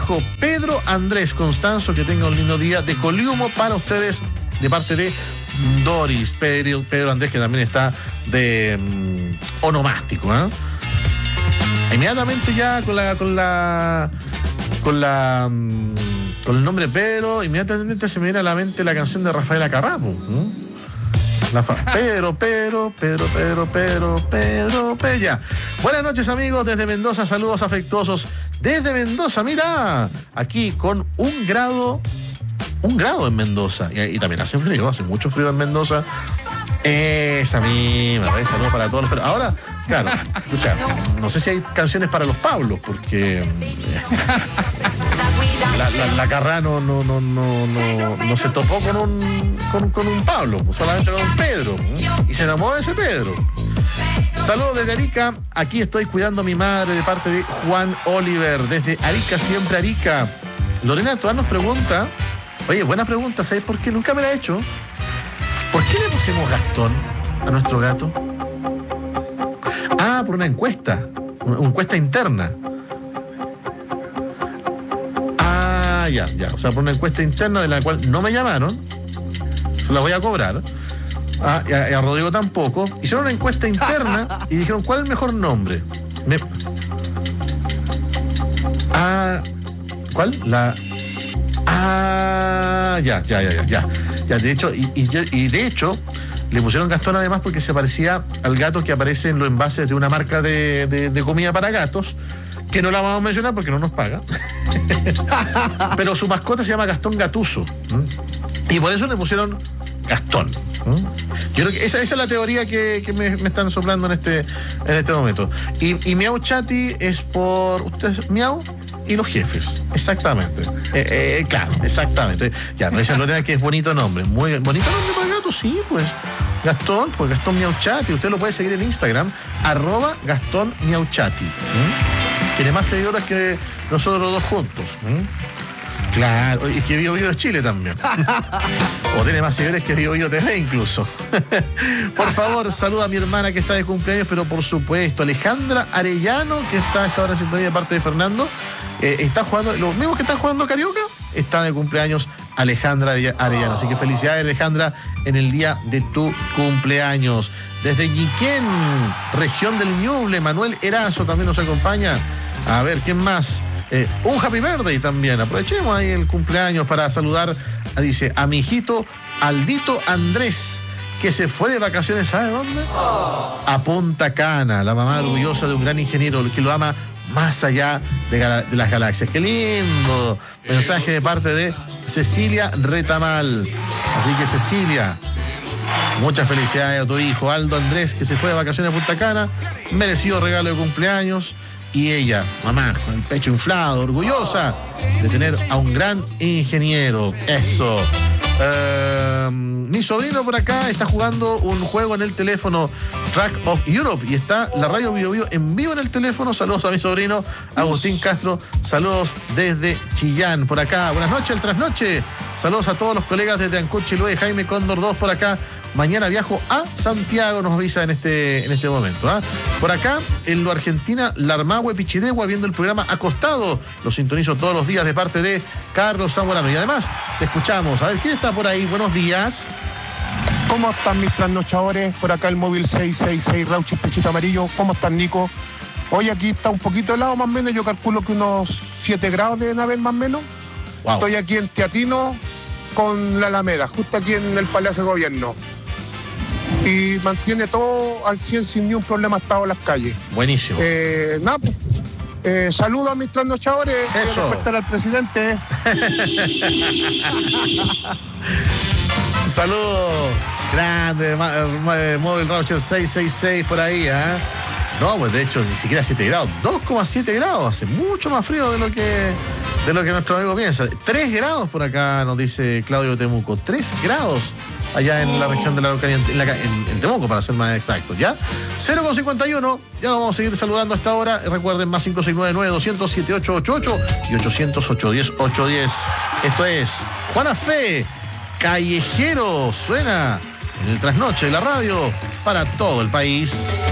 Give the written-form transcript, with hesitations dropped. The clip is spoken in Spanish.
hijo Pedro Andrés Constanzo, que tenga un lindo día de Coliumo para ustedes, de parte de Doris. Pedro Andrés, que también está de onomástico, ¿eh? Inmediatamente ya con el nombre Pedro, inmediatamente se me viene a la mente la canción de Rafaela Carrappo. Pedro, ya. Buenas noches, amigos, desde Mendoza, saludos afectuosos desde Mendoza. Mira, aquí con un grado en Mendoza, y también hace frío, hace mucho frío en Mendoza. Esa misma, saludos para todos. Pero ahora, claro, escucha, no sé si hay canciones para los Pablos, porque la Carrá no se topó con un Pablo, solamente con un Pedro, y se enamoró de ese Pedro. Saludos desde Arica, aquí estoy cuidando a mi madre de parte de Juan Oliver, desde Arica, siempre Arica. Lorena Toar nos pregunta, oye, buena pregunta, ¿sabes por qué? Nunca me la he hecho. ¿Por qué le pusimos Gastón a nuestro gato? Ah, por una encuesta interna. Ah, ya. O sea, por una encuesta interna de la cual no me llamaron. Se la voy a cobrar. Y a Rodrigo tampoco. Hicieron una encuesta interna y dijeron, ¿cuál es el mejor nombre? ¿Cuál? Ya, de hecho, y de hecho, le pusieron Gastón además porque se parecía al gato que aparece en los envases de una marca de comida para gatos, que no la vamos a mencionar porque no nos paga. Pero su mascota se llama Gastón Gatuso. Y por eso le pusieron Gastón. Yo creo que esa es la teoría que me están soplando en este momento. Y Miau Chati es por... ¿Ustedes? Miau y los jefes, exactamente. Claro, exactamente. Ya, no dicen Lorena que es bonito nombre. Muy bonito nombre para gato, sí, pues. Gastón Miauchati. Usted lo puede seguir en Instagram, @Gastón Miauchati. Tiene más seguidores que nosotros los dos juntos. Claro, y que Bio es Chile también. O tiene más seguidores que Bio TV incluso. Por favor, saluda a mi hermana que está de cumpleaños, pero por supuesto, Alejandra Arellano, que está a esta hora en sintonía de parte de Fernando. Está jugando, los mismos que están jugando Carioca, está de cumpleaños Alejandra Arellano. Así que felicidades, Alejandra, en el día de tu cumpleaños. Desde Yiquén, región del Ñuble, Manuel Erazo también nos acompaña. A ver, ¿quién más? Un Happy Birthday también. Aprovechemos ahí el cumpleaños para saludar, dice, a mi hijito Aldito Andrés, que se fue de vacaciones, ¿sabe dónde? A Punta Cana, la mamá orgullosa de un gran ingeniero que lo ama más allá de las galaxias. ¡Qué lindo! Mensaje de parte de Cecilia Retamal. Así que, Cecilia, muchas felicidades a tu hijo Aldo Andrés, que se fue de vacaciones a Punta Cana. Merecido regalo de cumpleaños. Y ella, mamá, con el pecho inflado, orgullosa de tener a un gran ingeniero. Eso. Mi sobrino por acá está jugando un juego en el teléfono, Track of Europe, y está la radio Bio Bio en vivo en el teléfono. Saludos a mi sobrino Agustín Castro, saludos desde Chillán por acá. Buenas noches, el trasnoche. Saludos a todos los colegas desde Ancud, Chiloé, Jaime Cóndor 2 por acá. Mañana viajo a Santiago, nos avisa en este momento. Por acá, en lo Argentina, Larmahue, Pichidegua, viendo el programa acostado. Lo sintonizo todos los días de parte de Carlos Zamorano. Y además, te escuchamos. A ver, ¿quién está por ahí? Buenos días. ¿Cómo están mis trasnochadores? Por acá el móvil 666 Rauchis Pechito Amarillo. ¿Cómo están, Nico? Hoy aquí está un poquito helado, más o menos. Yo calculo que unos 7 grados deben haber, más o menos. Wow. Estoy aquí en Teatino con la Alameda, justo aquí en el Palacio de Gobierno. Y mantiene todo al 100 sin ningún problema, estado en las calles. Buenísimo. Saludos a mis trasnochadores. Eso. Despertar al presidente. Saludos. Grande, Móvil Roger 666 por ahí, No, pues de hecho ni siquiera 7 grados. 2,7 grados. Hace mucho más frío de lo que nuestro amigo piensa. 3 grados por acá, nos dice Claudio Temuco. 3 grados allá en la región de la Araucanía, en Temuco, para ser más exacto, ¿ya? 0,51, ya lo vamos a seguir saludando hasta ahora. Recuerden, más 5699-200-7888 y 800-810-810. Esto es Juana Fe, Callejero, suena en el trasnoche de la radio para todo el país.